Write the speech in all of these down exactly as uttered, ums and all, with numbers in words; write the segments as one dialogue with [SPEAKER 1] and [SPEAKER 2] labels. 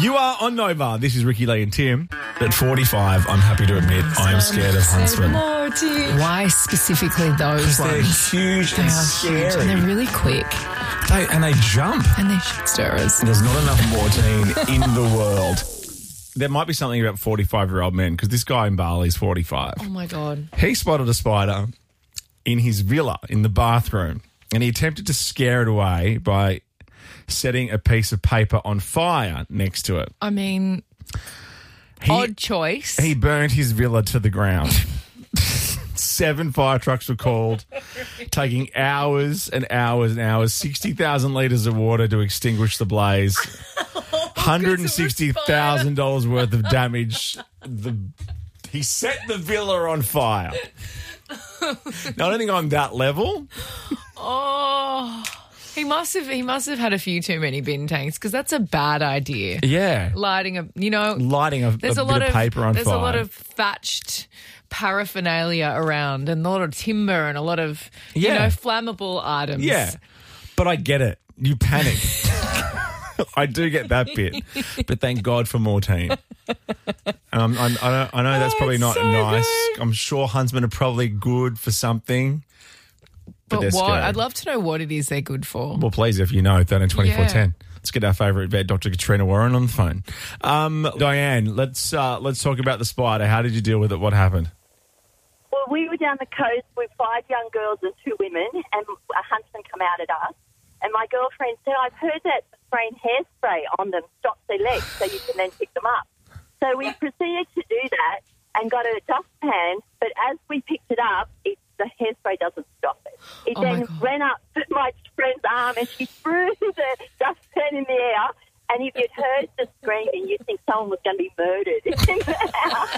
[SPEAKER 1] You are on Nova. This is Ricky Lee and Tim. At forty-five, I'm happy to admit I am scared of huntsmen.
[SPEAKER 2] Why specifically those
[SPEAKER 1] They're
[SPEAKER 2] ones?
[SPEAKER 1] huge
[SPEAKER 2] They
[SPEAKER 1] and
[SPEAKER 2] are
[SPEAKER 1] scary.
[SPEAKER 2] huge and they're really quick
[SPEAKER 1] They, and they jump.
[SPEAKER 2] and they're shit stirrers.
[SPEAKER 1] There's not enough Mortein in the world. There might be something about forty-five-year-old men, because this guy in Bali is forty-five.
[SPEAKER 2] Oh, my God.
[SPEAKER 1] He spotted a spider in his villa in the bathroom, and he attempted to scare it away by setting a piece of paper on fire next to it.
[SPEAKER 2] I mean,
[SPEAKER 1] He,
[SPEAKER 2] odd choice.
[SPEAKER 1] He burned his villa to the ground. Seven fire trucks were called, taking hours and hours and hours, sixty thousand litres of water to extinguish the blaze, one hundred sixty thousand dollars worth of damage. The, he set the villa on fire. Now, I don't think I'm that level.
[SPEAKER 2] Oh, he must have. He must have had a few too many bin tanks, because that's a bad idea.
[SPEAKER 1] Yeah.
[SPEAKER 2] Lighting a, you know,
[SPEAKER 1] Lighting a,
[SPEAKER 2] there's
[SPEAKER 1] a,
[SPEAKER 2] a,
[SPEAKER 1] bit
[SPEAKER 2] lot
[SPEAKER 1] of
[SPEAKER 2] of
[SPEAKER 1] paper on
[SPEAKER 2] there's
[SPEAKER 1] fire.
[SPEAKER 2] a lot of thatched paraphernalia around, and a lot of timber, and a lot of you
[SPEAKER 1] Yeah.
[SPEAKER 2] know flammable items.
[SPEAKER 1] Yeah, but I get it. You panic. I do get that bit, but thank God for Mortein. Um, I, I, know, I know that's
[SPEAKER 2] Oh,
[SPEAKER 1] probably
[SPEAKER 2] it's
[SPEAKER 1] not
[SPEAKER 2] so
[SPEAKER 1] nice.
[SPEAKER 2] good.
[SPEAKER 1] I'm sure huntsmen are probably good for something, but,
[SPEAKER 2] But
[SPEAKER 1] they're
[SPEAKER 2] what?
[SPEAKER 1] scary.
[SPEAKER 2] I'd love to know what it is they're good for.
[SPEAKER 1] Well, please, if you know, thirteen twenty-four ten.
[SPEAKER 2] Yeah.
[SPEAKER 1] Let's get our favourite vet, Doctor Katrina Warren, on the phone. Um, Diane, let's uh, let's talk about the spider. How did you deal with it? What happened?
[SPEAKER 3] Well, we were down the coast with five young girls and two women, and a huntsman come out at us. And my girlfriend said, I've heard that spraying hairspray on them stops their legs so you can then pick them up. So we proceeded to do that and got a dustpan, but as we picked it up, it, the hairspray doesn't stop it. It
[SPEAKER 2] Oh, my
[SPEAKER 3] then
[SPEAKER 2] God.
[SPEAKER 3] ran up to my friend's arm and she threw the dustpan in the air. And if you'd heard the screaming, you'd think someone was going to be murdered in the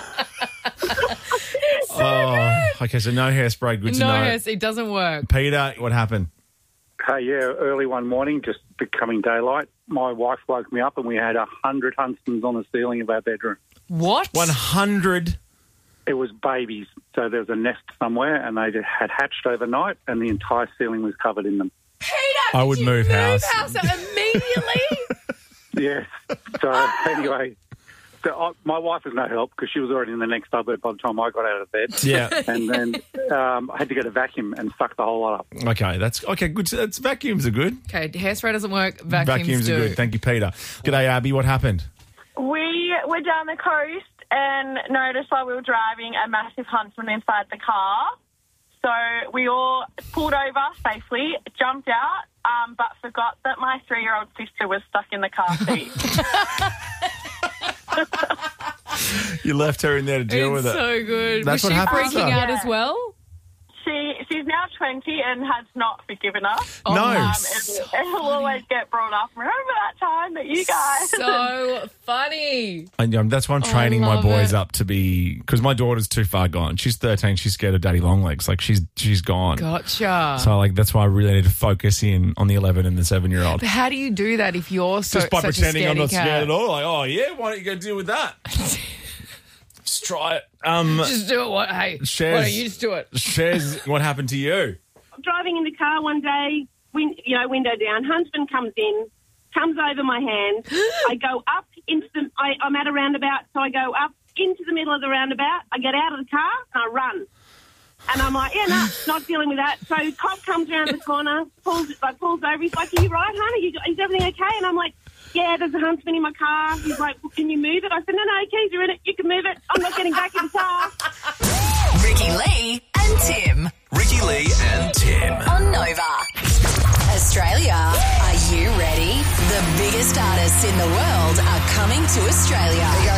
[SPEAKER 3] house.
[SPEAKER 1] Oh, okay, so no hairspray, good to
[SPEAKER 2] no,
[SPEAKER 1] know.
[SPEAKER 2] yes, it doesn't work.
[SPEAKER 1] Peter, what happened?
[SPEAKER 4] Hey, yeah, early one morning, just becoming daylight, my wife woke me up and we had a hundred huntsmen on the ceiling of our bedroom.
[SPEAKER 2] What?
[SPEAKER 1] one hundred.
[SPEAKER 4] It was babies, so there was a nest somewhere and they had hatched overnight and the entire ceiling was covered in them.
[SPEAKER 2] Peter,
[SPEAKER 1] I
[SPEAKER 2] did
[SPEAKER 1] would
[SPEAKER 2] you
[SPEAKER 1] move house.
[SPEAKER 2] house immediately.
[SPEAKER 4] Yes. So anyway, so I, my wife was no help because she was already in the next suburb by the time I got out of bed.
[SPEAKER 1] Yeah.
[SPEAKER 4] And then um, I had to go to vacuum and suck the whole lot up.
[SPEAKER 1] Okay, that's okay. Good. That's vacuums are good.
[SPEAKER 2] Okay, hairspray doesn't work. Vacuums,
[SPEAKER 1] Vacuums
[SPEAKER 2] do.
[SPEAKER 1] are good. Thank you, Peter. G'day, Abby. What happened?
[SPEAKER 5] We were down the coast and noticed while we were driving a massive huntsman inside the car. So we all pulled over safely, jumped out, um, but forgot that my three-year-old sister was stuck in the car seat.
[SPEAKER 1] You left her in there to deal
[SPEAKER 2] It's
[SPEAKER 1] with it.
[SPEAKER 2] so good.
[SPEAKER 1] That's
[SPEAKER 2] Was
[SPEAKER 1] what
[SPEAKER 2] she
[SPEAKER 1] happens,
[SPEAKER 2] freaking
[SPEAKER 1] though.
[SPEAKER 2] out as well?
[SPEAKER 5] She She's now twenty and has not forgiven us.
[SPEAKER 1] No.
[SPEAKER 5] Um, it, it'll always get brought up. Remember that time that you guys...
[SPEAKER 2] So funny.
[SPEAKER 1] And um, that's why I'm
[SPEAKER 2] Oh,
[SPEAKER 1] training my
[SPEAKER 2] love
[SPEAKER 1] boys
[SPEAKER 2] it.
[SPEAKER 1] up to be, because my daughter's too far gone. She's thirteen. She's scared of daddy long legs. Like she's she's gone.
[SPEAKER 2] Gotcha.
[SPEAKER 1] So like that's why I really need to focus in on the eleven and the seven year old.
[SPEAKER 2] But how do you do that if you're so,
[SPEAKER 1] Just by
[SPEAKER 2] such
[SPEAKER 1] pretending
[SPEAKER 2] a
[SPEAKER 1] I'm not
[SPEAKER 2] cat?
[SPEAKER 1] scared at all. Like, oh yeah, why don't you go deal with that? Just try it. Um,
[SPEAKER 2] Just do it. What? Hey,
[SPEAKER 1] Shares-
[SPEAKER 2] why don't you just do it?
[SPEAKER 1] Shares, what happened to you?
[SPEAKER 6] Driving in the car one day, win, you know, window down. Huntsman comes in, comes over my hand. I go up into the. I, I'm at a roundabout, so I go up into the middle of the roundabout. I get out of the car and I run. And I'm like, yeah, no, not dealing with that. So cop comes around the corner, pulls like pulls over. He's like, are you right, honey? You, is everything okay? And I'm like, yeah, there's a huntsman in my car. He's like, well, can you move it? I said, no, no, keys are in it. You can move it. I'm not getting back in the car.
[SPEAKER 7] Ricky Lee and Tim.
[SPEAKER 8] Ricky Lee and Tim.
[SPEAKER 7] On Nova. Australia, are you ready? The biggest artists in the world are coming to Australia.